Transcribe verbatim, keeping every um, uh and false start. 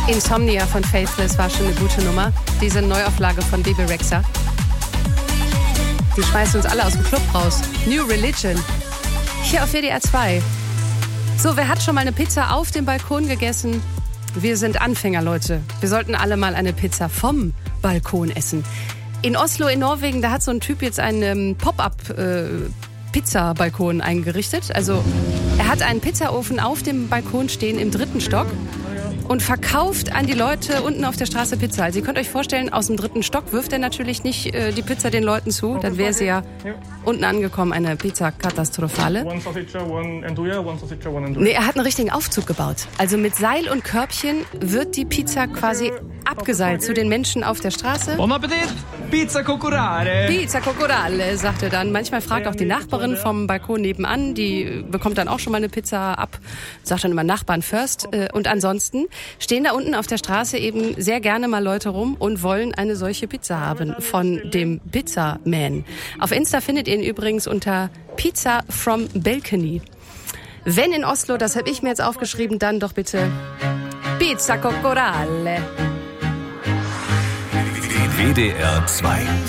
Insomnia von Faithless war schon eine gute Nummer. Diese Neuauflage von Bebe Rexha. Die schmeißt uns alle aus dem Club raus. New Religion. Hier auf W D R zwei. So, wer hat schon mal eine Pizza auf dem Balkon gegessen? Wir sind Anfänger, Leute. Wir sollten alle mal eine Pizza vom Balkon essen. In Oslo in Norwegen, da hat so ein Typ jetzt einen ähm, Pop-up-Pizza-Balkon äh, eingerichtet. Also er hat einen Pizzaofen auf dem Balkon stehen im dritten Stock und verkauft an die Leute unten auf der Straße Pizza. Also ihr könnt euch vorstellen, aus dem dritten Stock wirft er natürlich nicht äh, die Pizza den Leuten zu. Dann wäre sie ja unten angekommen, eine Pizza katastrophale. Nee, er hat einen richtigen Aufzug gebaut. Also mit Seil und Körbchen wird die Pizza quasi abgeseilt zu den Menschen auf der Straße. Buon Appetit! Pizza Cocorale! Pizza Cocorale, sagt er dann. Manchmal fragt auch die Nachbarin vom Balkon nebenan, die bekommt dann auch schon mal eine Pizza ab, sagt dann immer Nachbarn first. Und ansonsten stehen da unten auf der Straße eben sehr gerne mal Leute rum und wollen eine solche Pizza haben von dem Pizzaman. Auf Insta findet ihr ihn übrigens unter Pizza from Balcony. Wenn in Oslo, das habe ich mir jetzt aufgeschrieben, dann doch bitte Pizza Cocorale. W D R zwei